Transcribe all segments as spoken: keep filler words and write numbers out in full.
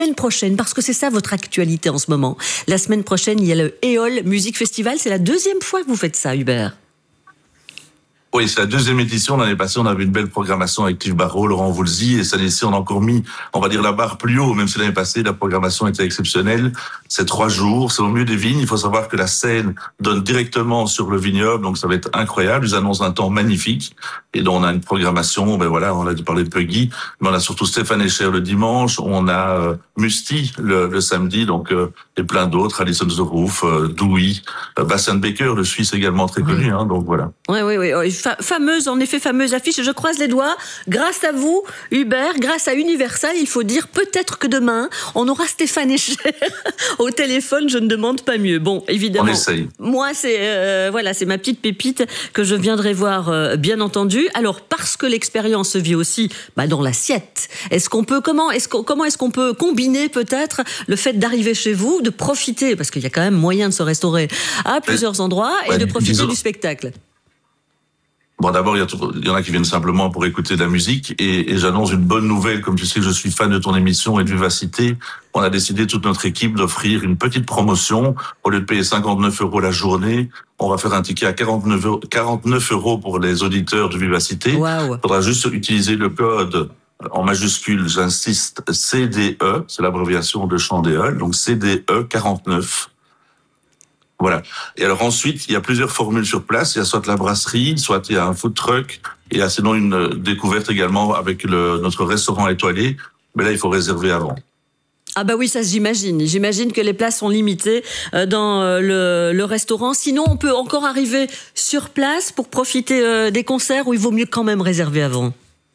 semaine prochaine, parce que c'est ça votre actualité en ce moment. La semaine prochaine, il y a le Éole Music Festival. C'est la deuxième fois que vous faites ça, Hubert. Oui, c'est la deuxième édition. L'année passée, on avait une belle programmation avec Yves Barrault, Laurent Voulzy, et cette année-ci, on a encore mis, on va dire, la barre plus haut, même si l'année passée, la programmation était exceptionnelle. C'est trois jours, c'est au milieu des vignes. Il faut savoir que la scène donne directement sur le vignoble, donc ça va être incroyable. Ils annoncent un temps magnifique. Et donc, on a une programmation, ben voilà, on a parlé de Puggy, mais on a surtout Stéphane Escher le dimanche, on a euh, Musti le, le samedi, donc, euh, et plein d'autres, Alison The Roof, euh, Dewey, euh, Bastian Baker, le Suisse également très connu, hein, donc voilà. Oui, oui, oui. Fa- fameuse, en effet, fameuse affiche. Je croise les doigts. Grâce à vous, Hubert, grâce à Universal, il faut dire peut-être que demain, on aura Stéphane Escher au téléphone. Je ne demande pas mieux. Bon, évidemment. On essaye. Moi, c'est euh, voilà, c'est ma petite pépite que je viendrai voir, euh, bien entendu. Alors, parce que l'expérience se vit aussi bah, dans l'assiette. Est-ce qu'on peut comment est-ce qu'on, comment est-ce qu'on peut combiner peut-être le fait d'arriver chez vous, de profiter, parce qu'il y a quand même moyen de se restaurer à plusieurs endroits et ouais, de profiter disons. du spectacle. Bon, d'abord, il y, a, il y en a qui viennent simplement pour écouter de la musique, et, et j'annonce une bonne nouvelle. Comme tu sais que je suis fan de ton émission et de Vivacité, on a décidé, toute notre équipe, d'offrir une petite promotion. Au lieu de payer cinquante-neuf euros la journée, on va faire un ticket à quarante-neuf euros pour les auditeurs de Vivacité. Wow. Il faudra juste utiliser le code en majuscule, j'insiste, C D E, c'est l'abréviation de Chant d'Éole, donc C D E quarante-neuf. Voilà. Et alors ensuite, il y a plusieurs formules sur place. Il y a soit la brasserie, soit il y a un food truck. Et il y a sinon une découverte également avec le, notre restaurant étoilé. Mais là, il faut réserver avant. Ah bah oui, ça j'imagine. J'imagine que les places sont limitées dans le, le restaurant. Sinon, on peut encore arriver sur place pour profiter des concerts, ou il vaut mieux quand même réserver avant?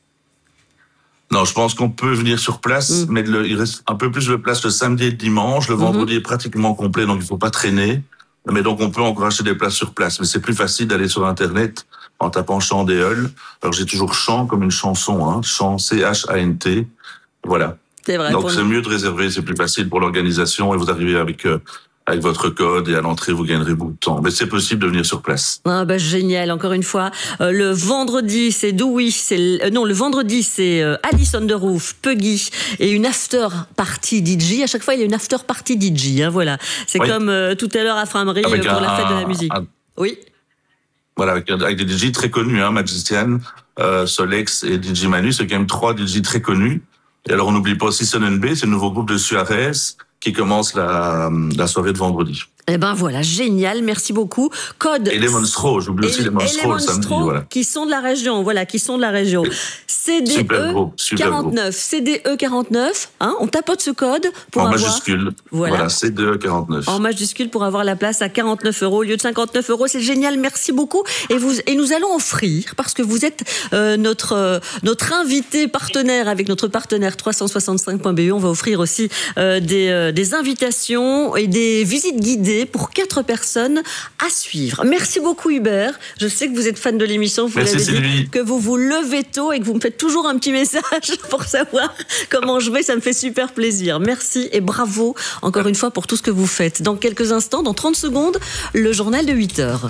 Non, je pense qu'on peut venir sur place, mmh. mais le, il reste un peu plus de place le samedi et le dimanche. Le vendredi mmh. est pratiquement complet, donc il faut pas traîner. Mais donc, on peut encore acheter des places sur place. Mais c'est plus facile d'aller sur Internet en tapant Chant d'Éole. Alors, j'ai toujours chant comme une chanson, hein. Chant, C H A N T. Voilà. C'est vrai. Donc, c'est mieux de réserver, c'est plus facile pour l'organisation, et vous arrivez avec, euh, avec votre code, et à l'entrée, vous gagnerez beaucoup de temps. Mais c'est possible de venir sur place. Ah bah génial, encore une fois. Euh, le vendredi, c'est Dewey, c'est euh, non, le vendredi, c'est euh, Alison The Roof, Puggy, et une after party D J. À chaque fois, il y a une after party D J, hein, voilà. C'est oui. comme euh, tout à l'heure à Framery euh, pour un, la fête de la musique. Un, oui. Voilà, avec, avec des D J très connus, hein, Magician, euh, Solex et D J Manu, c'est quand même trois D J très connus. Et alors, on n'oublie pas aussi Son N B, c'est le nouveau groupe de Suarez qui commence la, la soirée de vendredi. Eh ben voilà, génial, merci beaucoup. Code. Et les Monstros, j'oublie aussi les Monstros le samedi, voilà. Qui sont de la région, voilà, qui sont de la région. C D E quarante-neuf, C D E quarante-neuf, hein, on tapote ce code pour en avoir. En majuscule, voilà, voilà C D E quarante-neuf. En majuscule pour avoir la place à quarante-neuf euros au lieu de cinquante-neuf euros, c'est génial, merci beaucoup. Et vous, et nous allons offrir, parce que vous êtes euh, notre euh, notre invité partenaire avec notre partenaire trois cent soixante-cinq point B E, on va offrir aussi euh, des euh, des invitations et des visites guidées pour quatre personnes à suivre. Merci beaucoup Hubert. Je sais que vous êtes fan de l'émission, vous l'avez dit, que vous vous levez tôt et que vous me faites toujours un petit message pour savoir comment je vais. Ça me fait super plaisir. Merci et bravo encore une fois pour tout ce que vous faites. Dans quelques instants, dans trente secondes, le journal de huit heures.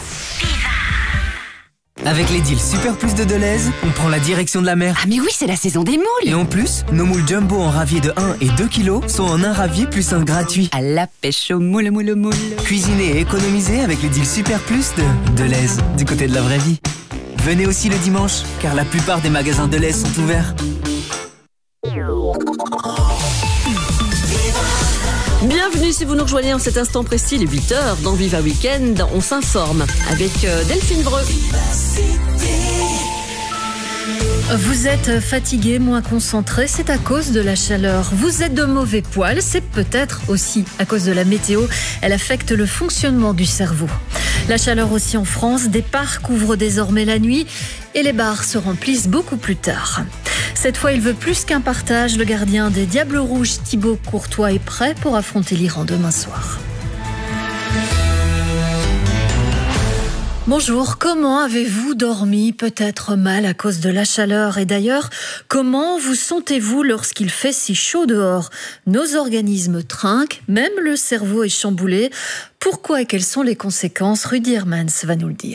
Avec les deals Super Plus de Deleuze, on prend la direction de la mer. Ah mais oui, c'est la saison des moules. Et en plus, nos moules jumbo en ravier de un et deux kilos sont en un ravier plus un gratuit. À la pêche aux moules, moules, moules. Cuisinez et économisez avec les deals Super Plus de Deleuze, du côté de la vraie vie. Venez aussi le dimanche, car la plupart des magasins Deleuze sont ouverts. Bienvenue si vous nous rejoignez en cet instant précis, les huit heures, dans Viva Weekend. On s'informe avec Delphine Breu. Vous êtes fatigué, moins concentré, c'est à cause de la chaleur. Vous êtes de mauvais poil, c'est peut-être aussi à cause de la météo. Elle affecte le fonctionnement du cerveau. La chaleur aussi en France, des parcs ouvrent désormais la nuit et les bars se remplissent beaucoup plus tard. Cette fois, il veut plus qu'un partage. Le gardien des Diables Rouges, Thibaut Courtois, est prêt pour affronter l'Iran demain soir. Bonjour, comment avez-vous dormi? Peut-être mal à cause de la chaleur. Et d'ailleurs, comment vous sentez-vous lorsqu'il fait si chaud dehors? Nos organismes trinquent, même le cerveau est chamboulé. Pourquoi et quelles sont les conséquences? Rudy Hermans va nous le dire.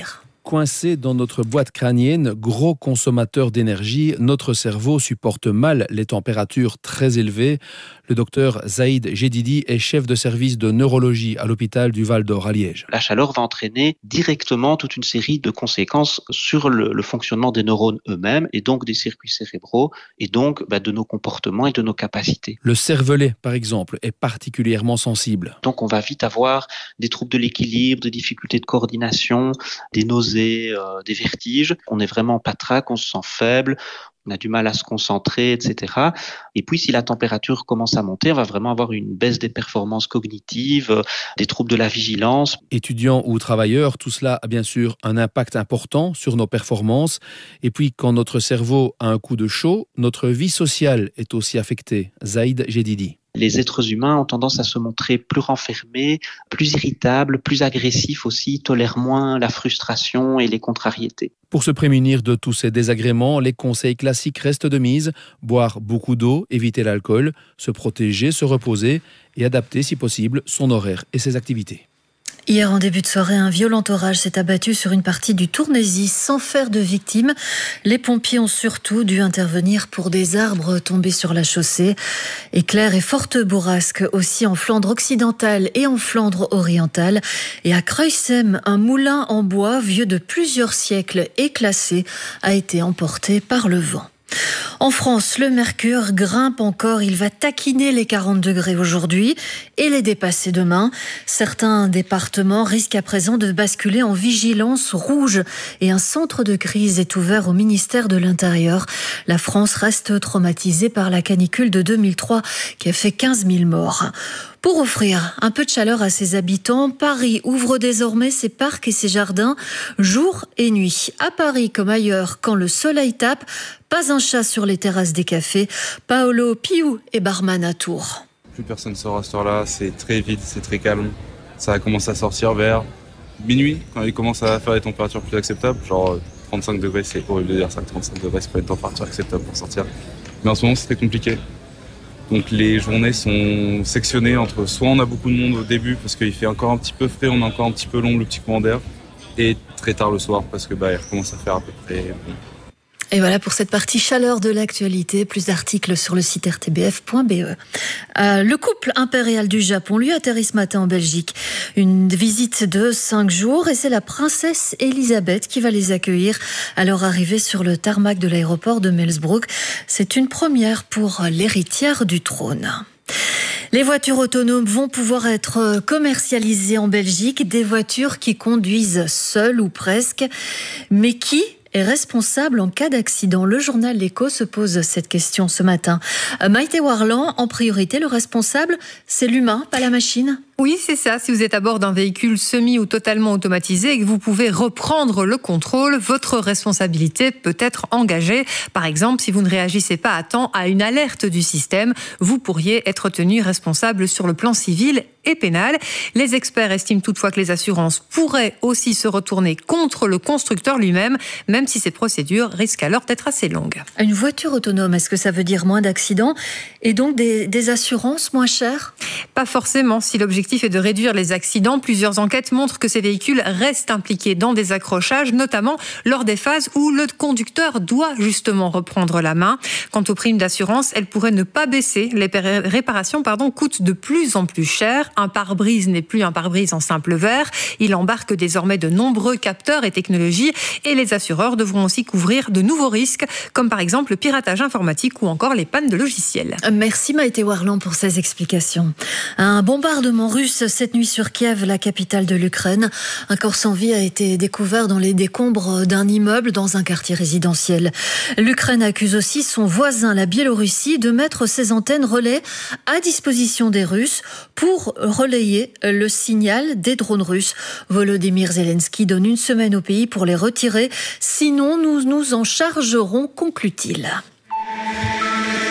coincé dans notre boîte crânienne, gros consommateur d'énergie. Notre cerveau supporte mal les températures très élevées. Le docteur Zaïd Jedidi est chef de service de neurologie à l'hôpital du Val d'Or à Liège. La chaleur va entraîner directement toute une série de conséquences sur le, le fonctionnement des neurones eux-mêmes et donc des circuits cérébraux et donc bah, de nos comportements et de nos capacités. Le cervelet, par exemple, est particulièrement sensible. Donc on va vite avoir des troubles de l'équilibre, des difficultés de coordination, des nausées, euh, des vertiges. On est vraiment patraque, on se sent faible. On a du mal à se concentrer, et cetera. Et puis, si la température commence à monter, on va vraiment avoir une baisse des performances cognitives, des troubles de la vigilance. Étudiants ou travailleurs, tout cela a bien sûr un impact important sur nos performances. Et puis, quand notre cerveau a un coup de chaud, notre vie sociale est aussi affectée. Zaïd Jedidi. Les êtres humains ont tendance à se montrer plus renfermés, plus irritables, plus agressifs aussi, tolèrent moins la frustration et les contrariétés. Pour se prémunir de tous ces désagréments, les conseils classiques restent de mise. Boire beaucoup d'eau, éviter l'alcool, se protéger, se reposer et adapter si possible son horaire et ses activités. Hier, en début de soirée, un violent orage s'est abattu sur une partie du Tournésis sans faire de victimes. Les pompiers ont surtout dû intervenir pour des arbres tombés sur la chaussée. Éclairs et fortes bourrasques aussi en Flandre occidentale et en Flandre orientale. Et à Creusem, un moulin en bois vieux de plusieurs siècles et classé a été emporté par le vent. En France, le mercure grimpe encore. Il va taquiner les quarante degrés aujourd'hui et les dépasser demain. Certains départements risquent à présent de basculer en vigilance rouge et un centre de crise est ouvert au ministère de l'Intérieur. La France reste traumatisée par la canicule de deux mille trois qui a fait quinze mille morts. Pour offrir un peu de chaleur à ses habitants, Paris ouvre désormais ses parcs et ses jardins jour et nuit. À Paris comme ailleurs, quand le soleil tape, pas un chat sur les terrasses des cafés. Paolo Piou est barman à Tours. Plus personne sort à cette heure-là, c'est très vide, c'est très calme. Ça a commencé à sortir vers minuit, quand il commence à faire des températures plus acceptables. Genre trente-cinq degrés, c'est horrible de dire ça, trente-cinq degrés, c'est pas une température acceptable pour sortir. Mais en ce moment, c'est très compliqué. Donc les journées sont sectionnées entre soit on a beaucoup de monde au début parce qu'il fait encore un petit peu frais, on a encore un petit peu long le petit courant d'air, et très tard le soir parce que bah, il recommence à faire à peu près. Bon. Et voilà pour cette partie chaleur de l'actualité. Plus d'articles sur le site r t b f point b e. Euh, le couple impérial du Japon, lui, atterrit ce matin en Belgique. Une visite de cinq jours et c'est la princesse Elisabeth qui va les accueillir à leur arrivée sur le tarmac de l'aéroport de Melsbroek. C'est une première pour l'héritière du trône. Les voitures autonomes vont pouvoir être commercialisées en Belgique, des voitures qui conduisent seules ou presque, mais qui est responsable en cas d'accident? Le journal L'Écho se pose cette question ce matin. Maïté Warland, en priorité, le responsable, c'est l'humain, pas la machine? Oui, c'est ça. Si vous êtes à bord d'un véhicule semi ou totalement automatisé et que vous pouvez reprendre le contrôle, votre responsabilité peut être engagée. Par exemple, si vous ne réagissez pas à temps à une alerte du système, vous pourriez être tenu responsable sur le plan civil et pénal. Les experts estiment toutefois que les assurances pourraient aussi se retourner contre le constructeur lui-même, même si ces procédures risquent alors d'être assez longues. Une voiture autonome, est-ce que ça veut dire moins d'accidents et donc des, des assurances moins chères? Pas forcément. Si l'objectif est de réduire les accidents, plusieurs enquêtes montrent que ces véhicules restent impliqués dans des accrochages, notamment lors des phases où le conducteur doit justement reprendre la main. Quant aux primes d'assurance, elles pourraient ne pas baisser. Les réparations pardon, coûtent de plus en plus cher. Un pare-brise n'est plus un pare-brise en simple verre. Il embarque désormais de nombreux capteurs et technologies et les assureurs devront aussi couvrir de nouveaux risques, comme par exemple le piratage informatique ou encore les pannes de logiciels. Merci Maïté Warland pour ces explications. Un bombardement russe cette nuit sur Kiev, la capitale de l'Ukraine. Un corps sans vie a été découvert dans les décombres d'un immeuble dans un quartier résidentiel. L'Ukraine accuse aussi son voisin, la Biélorussie, de mettre ses antennes relais à disposition des Russes pour relayer le signal des drones russes. Volodymyr Zelensky donne une semaine au pays pour les retirer. Sinon, nous nous en chargerons, conclut-il.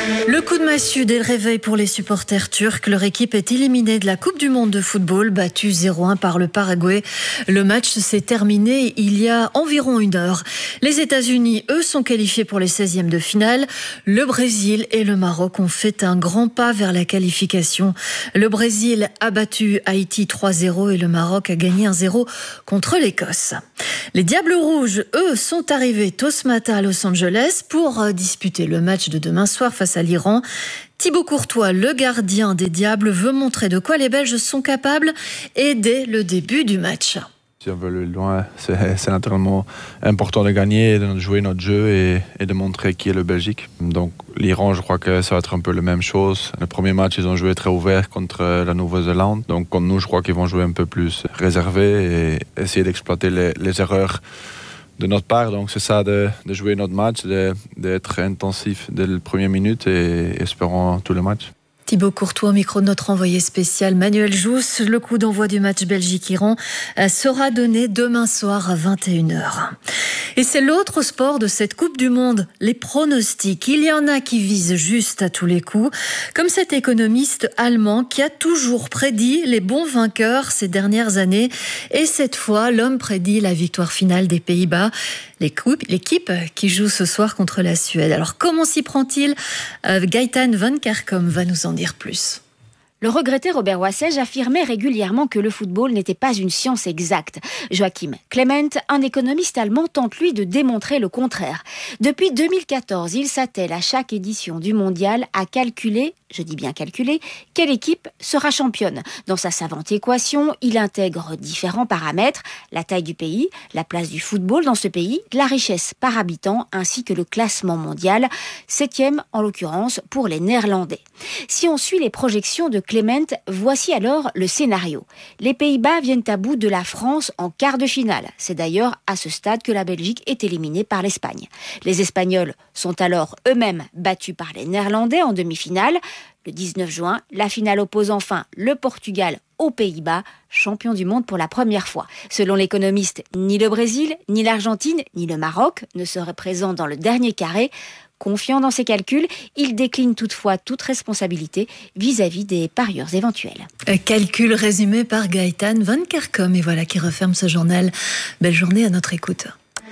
Le coup de massue dès le réveil pour les supporters turcs. Leur équipe est éliminée de la Coupe du Monde de football, battue zéro un par le Paraguay. Le match s'est terminé il y a environ une heure. Les États-Unis, eux, sont qualifiés pour les seizièmes de finale. Le Brésil et le Maroc ont fait un grand pas vers la qualification. Le Brésil a battu Haïti trois zéro et le Maroc a gagné un zéro contre l'Écosse. Les Diables Rouges, eux, sont arrivés tôt ce matin à Los Angeles pour disputer le match de demain soir face à l'Iran. Thibaut Courtois, le gardien des Diables, veut montrer de quoi les Belges sont capables et dès le début du match. Si on veut aller loin, c'est, c'est naturellement important de gagner, de jouer notre jeu et, et de montrer qui est le Belgique. Donc l'Iran, je crois que ça va être un peu la même chose. Le premier match, ils ont joué très ouvert contre la Nouvelle-Zélande. Donc contre nous, je crois qu'ils vont jouer un peu plus réservé et essayer d'exploiter les, les erreurs de notre part. Donc c'est ça, de, de jouer notre match, de, d'être intensif dès la première minute et espérons tout le match. Thibaut Courtois, au micro de notre envoyé spécial Manuel Jousse. Le coup d'envoi du match Belgique-Iran sera donné demain soir à vingt et une heures. Et c'est l'autre sport de cette Coupe du Monde, les pronostics. Il y en a qui visent juste à tous les coups, comme cet économiste allemand qui a toujours prédit les bons vainqueurs ces dernières années. Et cette fois, l'homme prédit la victoire finale des Pays-Bas. L'équipe qui joue ce soir contre la Suède. Alors comment s'y prend-il ? euh, Gaëtan Van Kerkom va nous en dire plus. Le regretté Robert Wassège affirmait régulièrement que le football n'était pas une science exacte. Joachim Clement, un économiste allemand, tente lui de démontrer le contraire. Depuis deux mille quatorze, il s'attelle à chaque édition du mondial à calculer, je dis bien calculer, quelle équipe sera championne. Dans sa savante équation, il intègre différents paramètres, la taille du pays, la place du football dans ce pays, la richesse par habitant ainsi que le classement mondial, septième en l'occurrence pour les Néerlandais. Si on suit les projections de Clement, voici alors le scénario. Les Pays-Bas viennent à bout de la France en quart de finale. C'est d'ailleurs à ce stade que la Belgique est éliminée par l'Espagne. Les Espagnols sont alors eux-mêmes battus par les Néerlandais en demi-finale. Le dix-neuf juin, la finale oppose enfin le Portugal aux Pays-Bas, champion du monde pour la première fois. Selon l'économiste, ni le Brésil, ni l'Argentine, ni le Maroc ne seraient présents dans le dernier carré. Confiant dans ses calculs, il décline toutefois toute responsabilité vis-à-vis des parieurs éventuels. Calcul résumé par Gaëtan Van Kerkom. Et voilà qui referme ce journal. Belle journée à notre écoute.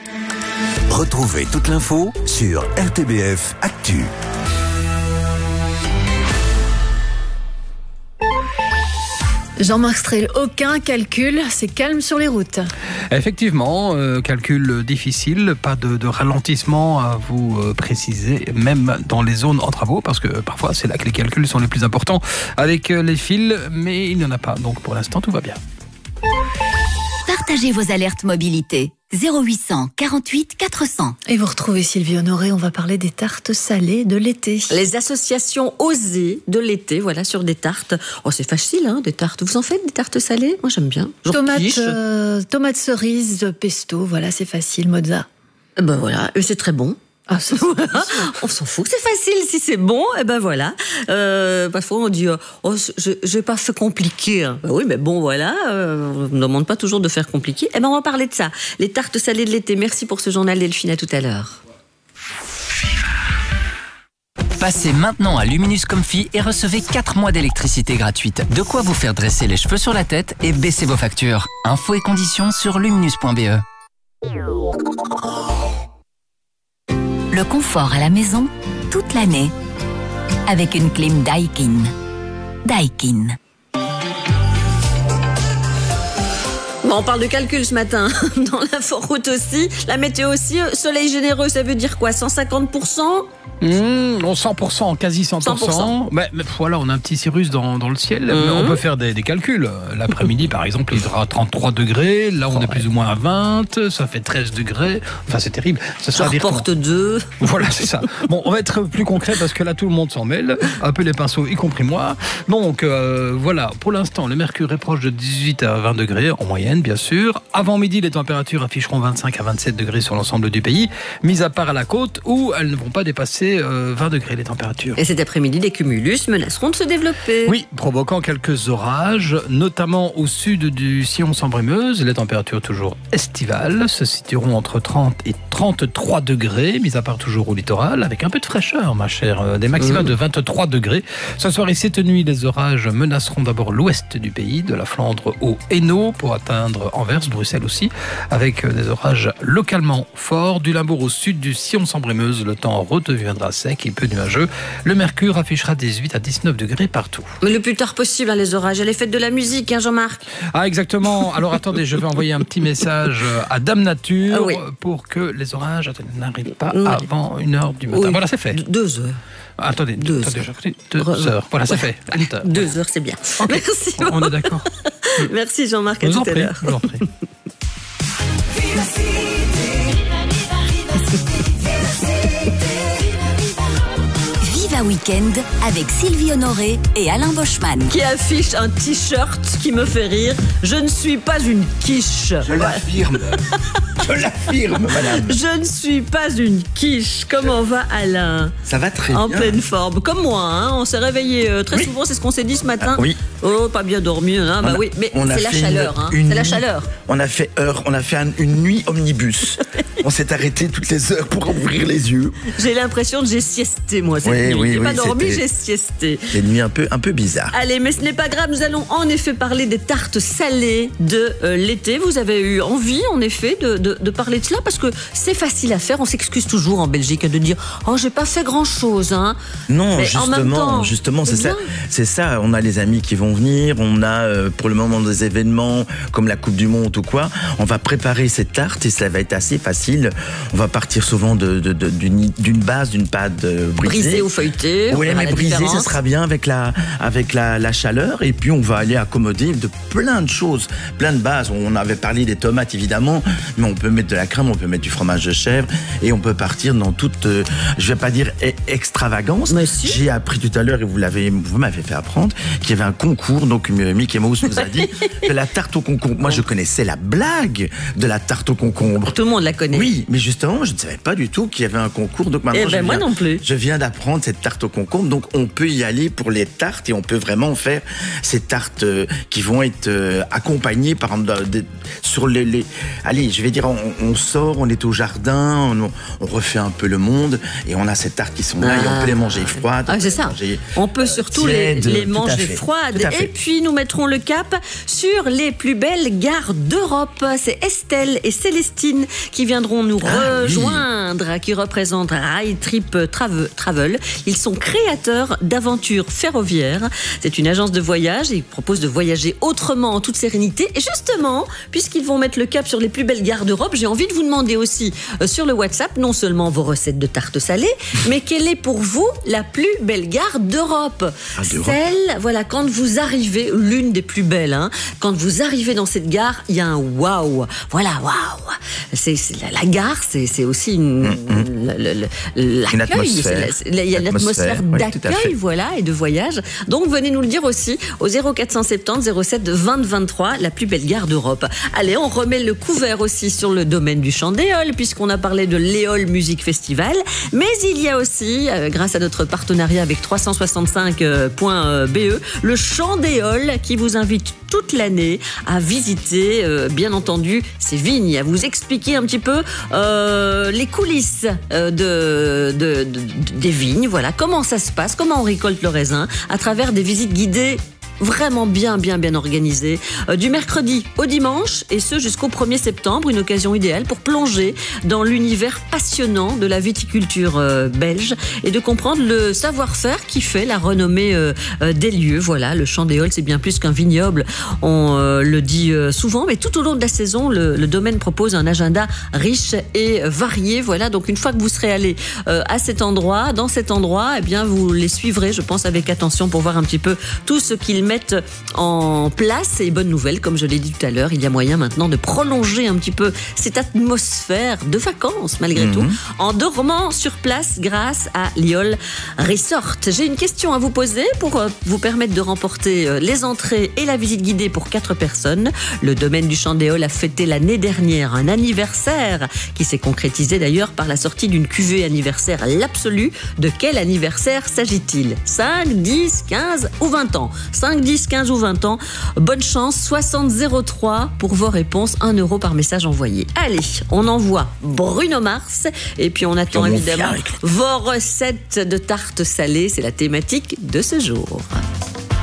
Retrouvez toute l'info sur R T B F Actu. Jean-Marc Strel, aucun calcul, c'est calme sur les routes. Effectivement, euh, calcul difficile, pas de, de ralentissement à vous euh, préciser, même dans les zones en travaux, parce que parfois c'est là que les calculs sont les plus importants avec euh, les fils, mais il n'y en a pas, donc pour l'instant tout va bien. Partagez vos alertes mobilité. zéro huit cent quarante-huit quatre cents. Et vous retrouvez Sylvie Honoré, on va parler des tartes salées de l'été. Les associations osées de l'été, voilà, sur des tartes. Oh, c'est facile, hein, des tartes. Vous en faites des tartes salées ? Moi, j'aime bien. Genre Tomates, quiche. euh, tomates cerises, pesto, voilà, c'est facile, mozza. Ben voilà, et c'est très bon. Ah, ça, on s'en fout que c'est facile, si c'est bon, et ben voilà. Euh, parfois on dit, oh, je n'ai pas fait compliqué. Ben oui, mais bon, voilà, euh, on ne demande pas toujours de faire compliqué. Et ben on va parler de ça, les tartes salées de l'été. Merci pour ce journal, Delphine, à tout à l'heure. Passez maintenant à Luminus Comfy et recevez quatre mois d'électricité gratuite. De quoi vous faire dresser les cheveux sur la tête et baisser vos factures. Infos et conditions sur luminus point b e. Le confort à la maison, toute l'année. Avec une clim Daikin. Daikin. Bon, on parle de calcul ce matin, dans l'inforoute aussi. La météo aussi, soleil généreux, ça veut dire quoi ? cent cinquante pour cent ? Mmh, cent pour cent, quasi cent pour cent. cent pour cent. Mais, mais voilà, on a un petit cirrus dans, dans le ciel. Mmh. On peut faire des, des calculs. L'après-midi, par exemple, il sera trente-trois degrés. Là, on oh, est plus ouais. ou moins à vingt. Ça fait treize degrés. Enfin, c'est terrible. Ça, ça reporte deux. Voilà, c'est ça. Bon, on va être plus concret parce que là, tout le monde s'en mêle. Un peu les pinceaux, y compris moi. Donc, euh, voilà. Pour l'instant, le mercure est proche de dix-huit à vingt degrés en moyenne. week-end, bien sûr. Avant midi, les températures afficheront vingt-cinq à vingt-sept degrés sur l'ensemble du pays, mis à part à la côte où elles ne vont pas dépasser euh, vingt degrés les températures. Et cet après-midi, les cumulus menaceront de se développer. Oui, provoquant quelques orages, notamment au sud du sillon sans brumeuse. Les températures toujours estivales se situeront entre trente et trente-trois degrés, mis à part toujours au littoral, avec un peu de fraîcheur, ma chère. Des maxima mmh. de vingt-trois degrés. Ce soir et cette nuit, les orages menaceront d'abord l'ouest du pays, de la Flandre au Hainaut, pour atteindre Anvers, Bruxelles aussi, avec des orages localement forts. Du Limbourg au sud du sillon sans brumeuse, le temps redeviendra sec et peu nuageux. Le mercure affichera dix-huit à dix-neuf degrés partout. Mais le plus tard possible, hein, les orages. Elle est faite de la musique, hein, Jean-Marc. Ah, exactement. Alors attendez, je vais envoyer un petit message à Dame Nature ah, oui. pour que les orages n'arrivent pas oui. avant une heure du matin. Oui. Voilà, c'est fait. Deux heures. Attendez, deux, attendez, heures. deux Re- heures. Voilà, c'est fait. Voilà. Deux heures, c'est bien. Okay. Merci. On, on est d'accord. Merci Jean-Marc, à tout à l'heure. Je vous en prie. Viva Weekend avec Sylvie Honoré et Alain Boschman. Qui affiche un t-shirt qui me fait rire. Je ne suis pas une quiche. Je l'affirme. Je l'affirme, madame. Je ne suis pas une quiche. Comment va Alain? Ça va très en bien. En pleine forme. Comme moi, hein. On s'est réveillé euh, très oui. souvent, c'est ce qu'on s'est dit ce matin. Ah, oui. Oh, pas bien dormi. Hein. Bah a, oui, mais c'est la chaleur. Hein. C'est la chaleur. On a fait heure, on a fait un, une nuit omnibus. On s'est arrêté toutes les heures pour ouvrir les yeux. J'ai l'impression que j'ai siesté, moi, cette oui, nuit. Oui, j'ai oui, pas dormi, j'ai siesté. C'est une nuit un peu, un peu bizarre. Allez, mais ce n'est pas grave. Nous allons en effet parler des tartes salées de euh, l'été. Vous avez eu envie, en effet, de, de, de parler de cela parce que c'est facile à faire. On s'excuse toujours en Belgique de dire « Oh, j'ai pas fait grand-chose. Hein. » Non, mais justement, en même temps, justement, c'est, c'est ça. C'est ça. On a les amis qui vont venir. On a, euh, pour le moment, des événements comme la Coupe du Monde ou quoi. On va préparer ces tartes et ça va être assez facile. On va partir souvent de, de, de, d'une, d'une base, d'une pâte euh, brisée. Brisée ou feuilletée. Oui, mais brisée, ça sera bien avec la, avec la, la chaleur. Et puis, on va aller accommoder de plein de choses, plein de bases. On avait parlé des tomates, évidemment, mais on peut mettre de la crème, on peut mettre du fromage de chèvre et on peut partir dans toute, euh, je vais pas dire extravagance. Mais si. J'ai appris tout à l'heure, et vous l'avez, vous m'avez fait apprendre, qu'il y avait un concours. Donc, Mickey Mouse nous a dit que la tarte au concombre. Moi, je connaissais la blague de la tarte au concombre. Tout le monde la connaît. Oui, mais justement, je ne savais pas du tout qu'il y avait un concours. Donc maintenant, eh ben, je viens, moi non plus. Je viens d'apprendre cette tarte au concombre. Donc, on peut y aller pour les tartes et on peut vraiment faire ces tartes euh, qui vont être euh, accompagnées par exemple de, de, sur les, les. Allez, je vais dire, on, on sort, on est au jardin, on, on refait un peu le monde et on a ces tartes qui sont là ah. et on peut les manger froides. Ah, c'est ça. Manger, on peut surtout tiède, les, les manger froides. Et puis nous mettrons le cap sur les plus belles gares d'Europe. C'est Estelle et Célestine qui viendront nous ah, rejoindre, oui. qui représentent Rail Trip Travel. Ils sont créateurs d'aventures ferroviaires. C'est une agence de voyage et ils proposent de voyager autrement en toute sérénité. Et justement, puisqu'ils vont mettre le cap sur les plus belles gares d'Europe, j'ai envie de vous demander aussi euh, sur le WhatsApp, non seulement vos recettes de tartes salées, mais quelle est pour vous la plus belle gare d'Europe? ah, Celle, voilà, quand vous arrivez, l'une des plus belles, hein, quand vous arrivez dans cette gare, il y a un waouh. Voilà, waouh. C'est, c'est la, la gare, c'est, c'est aussi une, mm-hmm. la, la, la, une atmosphère. Il y a l'atmosphère oui, d'accueil, voilà, et de voyage. Donc venez nous le dire aussi au zéro quatre cent soixante-dix zéro sept vingt vingt-trois, la plus belle gare d'Europe. Allez, on remet le couvert aussi sur le domaine du chant d'Éole, puisqu'on a parlé de l'Éole Music Festival. Mais il y a aussi, euh, grâce à notre partenariat avec trois cent soixante-cinq point b e, le chant d'Éole qui vous invite toute l'année à visiter, euh, bien entendu, ces vignes, à vous expliquer un petit peu euh, les coulisses euh, de, de, de, de, des vignes, voilà, comment ça se passe, comment on récolte le raisin, à travers des visites guidées vraiment bien, bien, bien organisé. Euh, du mercredi au dimanche, et ce jusqu'au premier septembre, une occasion idéale pour plonger dans l'univers passionnant de la viticulture euh, belge et de comprendre le savoir-faire qui fait la renommée euh, euh, des lieux. Voilà, le Chant d'Éole, c'est bien plus qu'un vignoble. On euh, le dit euh, souvent, mais tout au long de la saison, le, le domaine propose un agenda riche et varié. Voilà, donc une fois que vous serez allé euh, à cet endroit, dans cet endroit, eh bien, vous les suivrez, je pense, avec attention pour voir un petit peu tout ce qu'il mettent en place. Et bonne nouvelle, comme je l'ai dit tout à l'heure, il y a moyen maintenant de prolonger un petit peu cette atmosphère de vacances, malgré mmh. tout, en dormant sur place grâce à l'Iol Resort. J'ai une question à vous poser pour vous permettre de remporter les entrées et la visite guidée pour quatre personnes. Le domaine du Champ d'Éole a fêté l'année dernière un anniversaire qui s'est concrétisé d'ailleurs par la sortie d'une cuvée anniversaire L'Absolu. De quel anniversaire s'agit-il ? cinq, dix, quinze ou vingt ans ? cinq, dix, quinze ou vingt ans. Bonne chance, soixante zéro trois pour vos réponses, un euro par message envoyé. Allez, on envoie Bruno Mars et puis on attend évidemment vos recettes de tartes salées. C'est la thématique de ce jour.